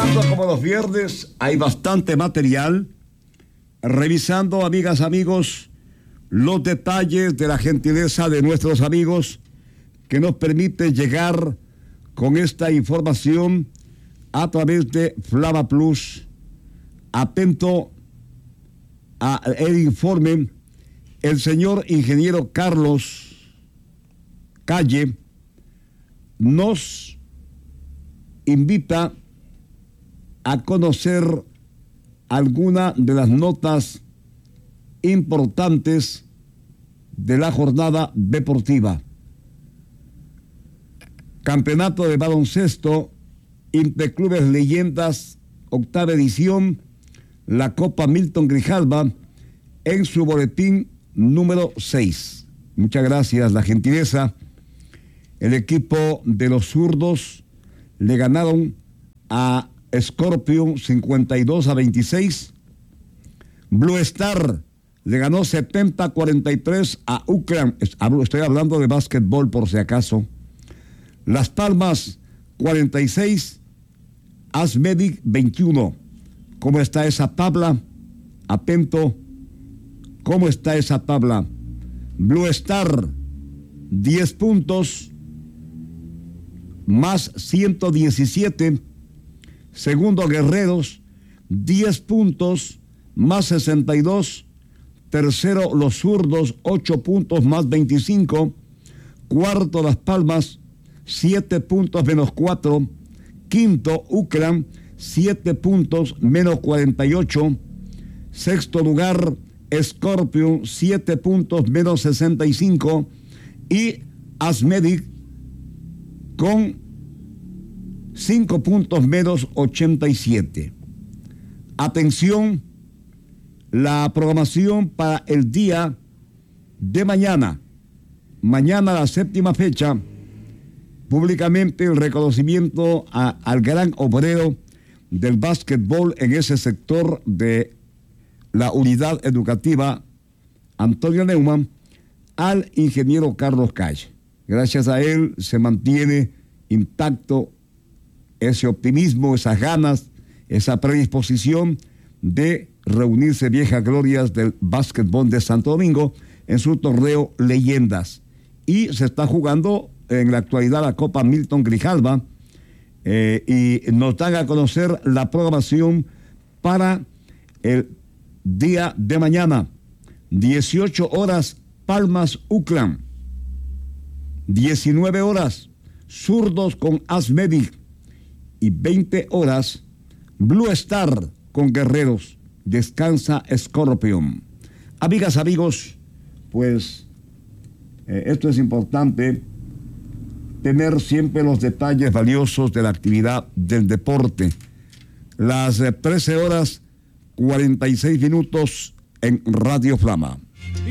Trabajando como los viernes, hay bastante material. Revisando, amigas, amigos, los detalles de la gentileza de nuestros amigos que nos permite llegar con esta información a través de Flama Plus. Atento a el informe, el señor ingeniero Carlos Calle nos invita a conocer algunas de las notas importantes de la jornada deportiva. Campeonato de baloncesto, Interclubes Leyendas, octava edición, la Copa Milton Grijalva, en su boletín número 6. Muchas gracias, la gentileza. El equipo de los zurdos le ganaron a Scorpion 52-26. Blue Star le ganó 70-43 a Ucrania. Estoy hablando de básquetbol por si acaso. Las Palmas 46, Asmedic 21. ¿Cómo está esa tabla? Atento. ¿Cómo está esa tabla? Blue Star 10 puntos más 117. Segundo, Guerreros, 10 puntos más 62. Tercero, Los Zurdos, 8 puntos más 25. Cuarto, Las Palmas, 7 puntos menos 4. Quinto, Ucrania, 7 puntos menos 48. Sexto lugar, Scorpion, 7 puntos menos 65. Y Asmedic con 5 puntos menos 87. Atención, la programación para el día de mañana. Mañana, la séptima fecha, públicamente el reconocimiento al gran obrero del básquetbol en ese sector de la unidad educativa Antonio Neumann, al ingeniero Carlos Calle. Gracias a él se mantiene intacto ese optimismo, esas ganas, esa predisposición de reunirse viejas glorias del básquetbol de Santo Domingo en su torneo Leyendas. Y se está jugando en la actualidad la Copa Milton Grijalva, y nos dan a conocer la programación para el día de mañana. 18 horas, Palmas Uclan. 19 horas, Zurdos con Asmedic. Y 20 horas, Blue Star con Guerreros. Descansa Scorpion. Amigas, amigos, pues esto es importante, tener siempre los detalles valiosos de la actividad del deporte. Las 13 horas 46 minutos en Radio Flama.